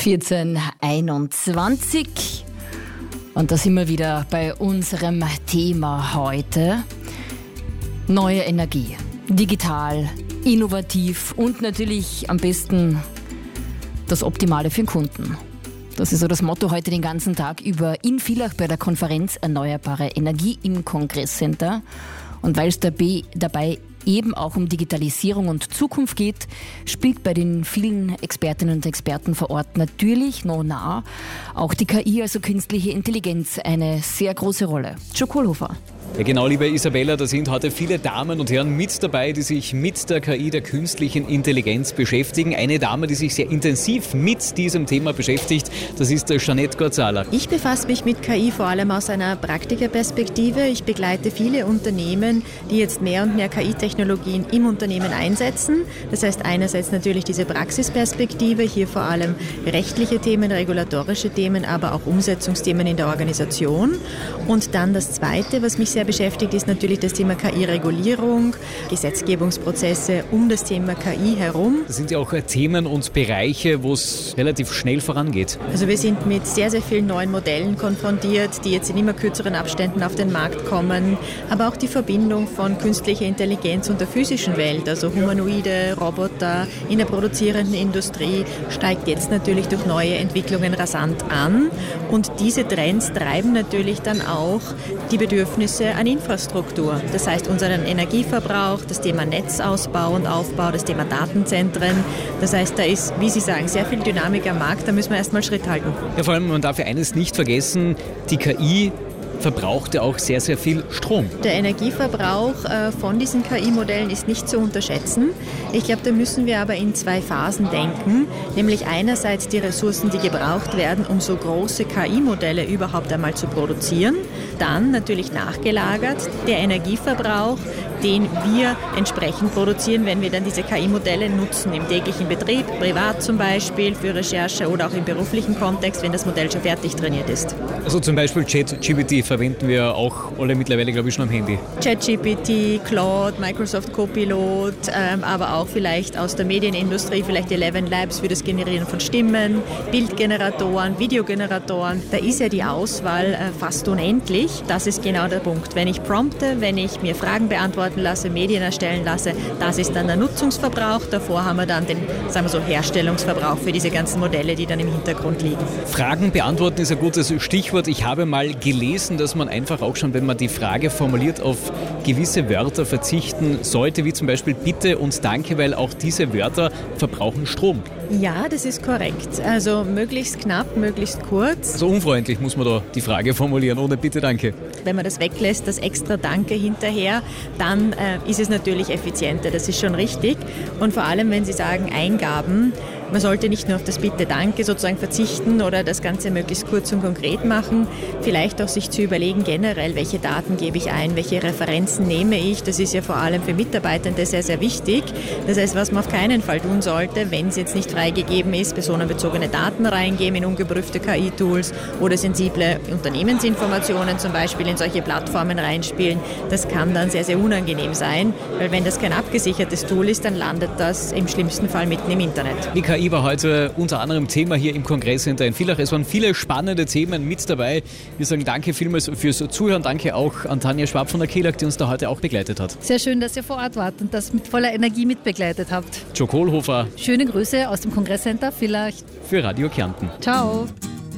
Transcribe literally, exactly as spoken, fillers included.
vierzehn Uhr einundzwanzig und da sind wir wieder bei unserem Thema heute. Neue Energie, digital, innovativ und natürlich am besten das Optimale für den Kunden. Das ist so das Motto heute den ganzen Tag über in Villach bei der Konferenz Erneuerbare Energie im Kongresscenter. Und weil es dabei, dabei eben auch um Digitalisierung und Zukunft geht, spielt bei den vielen Expertinnen und Experten vor Ort natürlich noch nah auch die K I, also künstliche Intelligenz, eine sehr große Rolle. Jo Kohlhofer. Ja, genau, liebe Isabella, da sind heute viele Damen und Herren mit dabei, die sich mit der K I, der künstlichen Intelligenz beschäftigen. Eine Dame, die sich sehr intensiv mit diesem Thema beschäftigt, das ist Jeanette Gorzala. Ich befasse mich mit K I vor allem aus einer Praktikerperspektive. Ich begleite viele Unternehmen, die jetzt mehr und mehr K I-Technologien im Unternehmen einsetzen. Das heißt einerseits natürlich diese Praxisperspektive, hier vor allem rechtliche Themen, regulatorische Themen, aber auch Umsetzungsthemen in der Organisation. Und dann das Zweite, was mich sehr beschäftigt, ist natürlich das Thema K I-Regulierung, Gesetzgebungsprozesse um das Thema K I herum. Das sind ja auch Themen und Bereiche, wo es relativ schnell vorangeht. Also wir sind mit sehr, sehr vielen neuen Modellen konfrontiert, die jetzt in immer kürzeren Abständen auf den Markt kommen, aber auch die Verbindung von künstlicher Intelligenz und der physischen Welt, also Humanoide, Roboter in der produzierenden Industrie, steigt jetzt natürlich durch neue Entwicklungen rasant an und diese Trends treiben natürlich dann auch die Bedürfnisse an Infrastruktur. Das heißt unseren Energieverbrauch, das Thema Netzausbau und Aufbau, das Thema Datenzentren. Das heißt, da ist, wie Sie sagen, sehr viel Dynamik am Markt, da müssen wir erstmal Schritt halten. Ja, vor allem, man darf ja eines nicht vergessen, die K I verbraucht ja auch sehr, sehr viel Strom. Der Energieverbrauch von diesen K I-Modellen ist nicht zu unterschätzen. Ich glaube, da müssen wir aber in zwei Phasen denken, nämlich einerseits die Ressourcen, die gebraucht werden, um so große K I-Modelle überhaupt einmal zu produzieren. Dann natürlich nachgelagert der Energieverbrauch, den wir entsprechend produzieren, wenn wir dann diese K I-Modelle nutzen, im täglichen Betrieb, privat zum Beispiel, für Recherche oder auch im beruflichen Kontext, wenn das Modell schon fertig trainiert ist. Also zum Beispiel ChatGPT verwenden wir auch alle mittlerweile, glaube ich, schon am Handy. ChatGPT, Claude, Microsoft Copilot, ähm, aber auch vielleicht aus der Medienindustrie, vielleicht Eleven Labs für das Generieren von Stimmen, Bildgeneratoren, Videogeneratoren. Da ist ja die Auswahl äh, fast unendlich. Das ist genau der Punkt. Wenn ich prompte, wenn ich mir Fragen beantworten lasse, Medien erstellen lasse, das ist dann der Nutzungsverbrauch. Davor haben wir dann den, sagen wir so, Herstellungsverbrauch für diese ganzen Modelle, die dann im Hintergrund liegen. Fragen beantworten ist ein gutes Stichwort. Ich habe mal gelesen, dass man einfach auch schon, wenn man die Frage formuliert, auf gewisse Wörter verzichten sollte, wie zum Beispiel Bitte und Danke, weil auch diese Wörter verbrauchen Strom. Ja, das ist korrekt. Also möglichst knapp, möglichst kurz. Also unfreundlich muss man da die Frage formulieren, ohne Bitte, Danke. Wenn man das weglässt, das extra Danke hinterher, dann äh, ist es natürlich effizienter. Das ist schon richtig. Und vor allem, wenn Sie sagen Eingaben, man sollte nicht nur auf das Bitte, Danke sozusagen verzichten oder das Ganze möglichst kurz und konkret machen. Vielleicht auch sich zu überlegen generell, welche Daten gebe ich ein, welche Referenzen nehme ich. Das ist ja vor allem für Mitarbeitende sehr, sehr wichtig. Das heißt, was man auf keinen Fall tun sollte, wenn es jetzt nicht freigegeben ist, personenbezogene Daten reingeben in ungeprüfte K I-Tools oder sensible Unternehmensinformationen zum Beispiel in solche Plattformen reinspielen. Das kann dann sehr, sehr unangenehm sein, weil wenn das kein abgesichertes Tool ist, dann landet das im schlimmsten Fall mitten im Internet. Die K I war heute unter anderem Thema hier im Kongresscenter in Villach. Es waren viele spannende Themen mit dabei. Wir sagen danke vielmals fürs Zuhören. Danke auch an Tanja Schwab von der K E L A G, die uns da heute auch begleitet hat. Sehr schön, dass ihr vor Ort wart und das mit voller Energie mitbegleitet habt. Jo Kohlhofer. Schöne Grüße aus dem Kongresscenter Villach. Für Radio Kärnten. Ciao.